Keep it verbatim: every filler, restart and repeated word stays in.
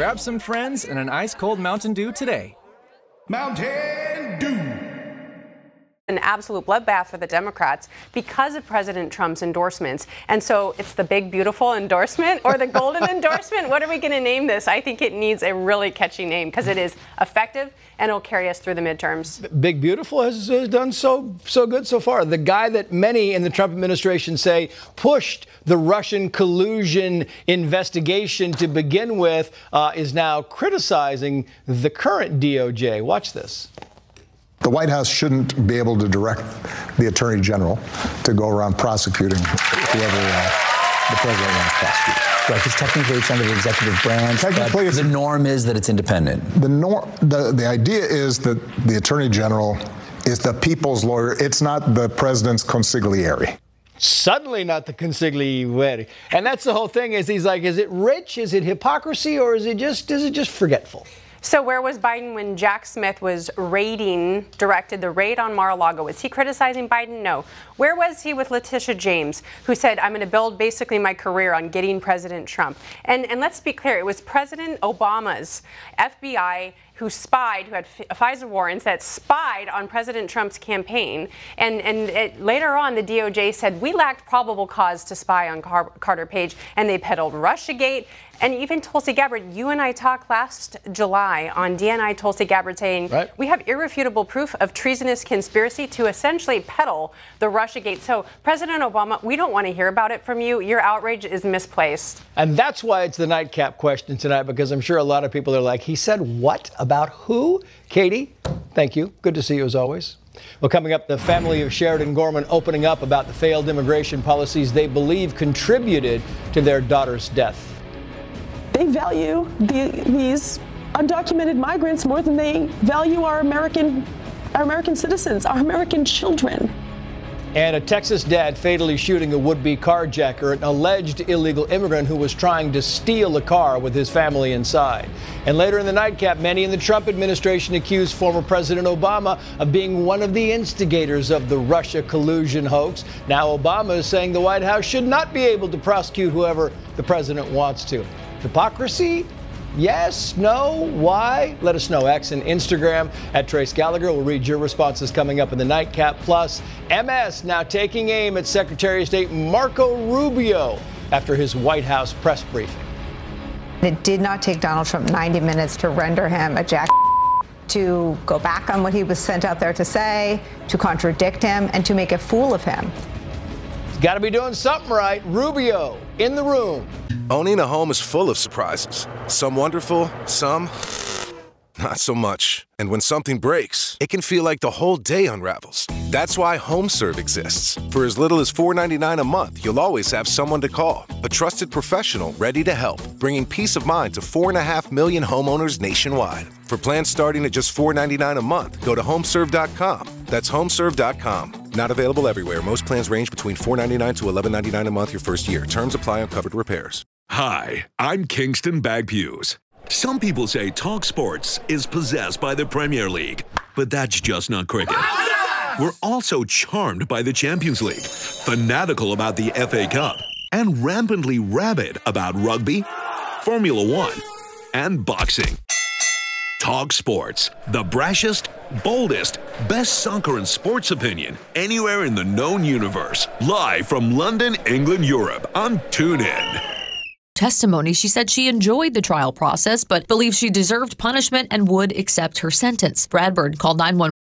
Grab some friends and an ice-cold Mountain Dew today. Mountain Dew. An absolute bloodbath for the Democrats because of President Trump's endorsements. And so it's the big, beautiful endorsement or the golden endorsement. What are we going to name this? I think it needs a really catchy name because it is effective and it'll carry us through the midterms. Big Beautiful has, has done so so good so far. The guy that many in the Trump administration say pushed the Russian collusion investigation to begin with uh, is now criticizing the current D O J. Watch this. The White House shouldn't be able to direct the Attorney General to go around prosecuting whoever uh, the president wants to prosecute. Right, because technically it's under the executive branch. Technically, the norm is that it's independent. The norm, the, the idea is that the Attorney General is the people's lawyer. It's not the president's consigliere. Suddenly not the consigliere. And that's the whole thing is he's like, is it rich? Is it hypocrisy? Or is it just, is it just forgetful? So where was Biden when Jack Smith was raiding, directed the raid on Mar-a-Lago? Was he criticizing Biden? No. Where was he with Letitia James, who said, I'm going to build basically my career on getting President Trump? And, and let's be clear, it was President Obama's F B I who spied, who had FISA warrants that spied on President Trump's campaign. And, and it, later on, the D O J said, we lacked probable cause to spy on Car- Carter Page, and they peddled Russiagate. And even Tulsi Gabbard, you and I talked last July on D N I Tulsi Gabbard saying, right. We have irrefutable proof of treasonous conspiracy to essentially peddle the Russiagate. So, President Obama, we don't want to hear about it from you. Your outrage is misplaced. And that's why it's the nightcap question tonight, because I'm sure a lot of people are like, he said what about who? Katie, thank you. Good to see you as always. Well, coming up, the family of Sheridan Gorman opening up about the failed immigration policies they believe contributed to their daughter's death. They value the, these undocumented migrants more than they value our American, our American citizens, our American children. And a Texas dad fatally shooting a would-be carjacker, an alleged illegal immigrant who was trying to steal a car with his family inside. And later in the nightcap, many in the Trump administration accused former President Obama of being one of the instigators of the Russia collusion hoax. Now Obama is saying the White House should not be able to prosecute whoever the president wants to. Hypocrisy? Yes? No? Why? Let us know. X and Instagram at Trace Gallagher. We'll read your responses coming up in the Nightcap. Plus, M S now taking aim at Secretary of State Marco Rubio after his White House press briefing. It did not take Donald Trump ninety minutes to render him a jack, to go back on what he was sent out there to say, to contradict him, and to make a fool of him. Got to be doing something right. Rubio in the room. Owning a home is full of surprises. Some wonderful, some not so much. And when something breaks, it can feel like the whole day unravels. That's why HomeServe exists. For as little as four dollars and ninety-nine cents a month, you'll always have someone to call. A trusted professional ready to help, bringing peace of mind to four and a half million homeowners nationwide. For plans starting at just four dollars and ninety-nine cents a month, go to homeserve dot com. That's homeserve dot com. Not available everywhere. Most plans range between four dollars and ninety-nine cents to eleven dollars and ninety-nine cents a month your first year. Terms apply on covered repairs. Hi, I'm Kingston Bagpuse. Some people say Talk Sports is possessed by the Premier League, but that's just not cricket. We're also charmed by the Champions League, fanatical about the F A Cup, and rampantly rabid about rugby, Formula One, and boxing. Talk Sports, the brashest, boldest, best soccer and sports opinion anywhere in the known universe. Live from London, England, Europe on TuneIn. Testimony, she said she enjoyed the trial process, but believes she deserved punishment and would accept her sentence. Brad Bird called nine one one.